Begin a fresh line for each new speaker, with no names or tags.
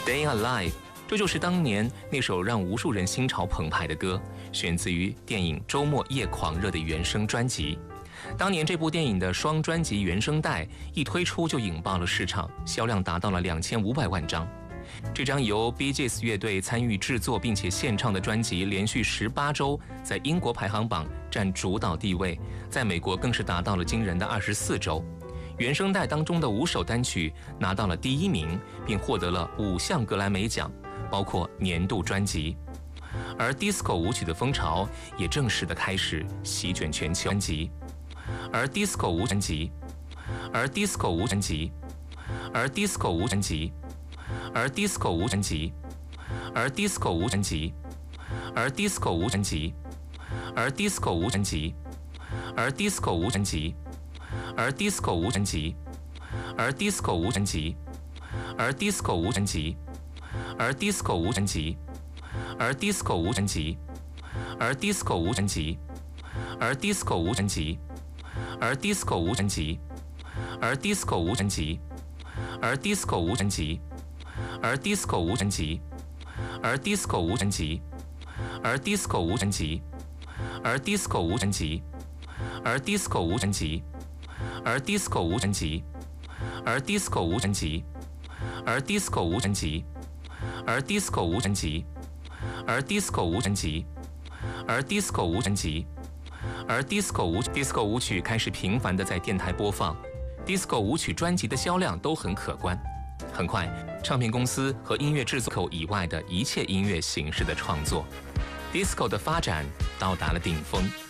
Stay Alive， 这就是当年那首让无数人心潮澎湃的歌，选自于电影《周末夜狂热》的原声专辑。当年这部电影的双专辑原声带一推出就引爆了市场，销量达到了2500万张。这张由 Bee Gees 乐队参与制作并且献唱的专辑，连续18周在英国排行榜占主导地位，在美国更是达到了惊人的24周。原声带当中的5首单曲拿到了第1名，并获得了5项格莱美奖，包括年度专辑。而 disco 舞曲的风潮也正式的开始席卷全球。而 disco 舞专辑，而 disco 舞专辑，而 disco 舞专辑，而 disco 舞专辑，而 disco 舞专辑，而 disco 舞专辑，而 disco 舞专辑，而 disco 舞专辑。而 disco 无专辑，而 disco 无专辑，而 disco 无专辑，而 disco 无专辑，而 disco 无专辑，而 disco 无专辑，而 disco 无专辑，而 disco 无专辑，而 disco 无专辑，而 disco 无专辑，而 disco 无专辑，而 disco 无专辑，而 disco 无专辑，而 disco 无专辑，而 disco 无专辑。而 disco 无专辑，而 disco 无专辑，而 disco 无专辑，而 disco 无专辑，而 disco 无专辑，而 disco 无专辑，而 disco 舞曲开始频繁地在电台播放 ，disco 舞曲专辑的销量都很可观。很快，唱片公司和音乐制作口以外的一切音乐形式的创作 ，disco 的发展到达了顶峰。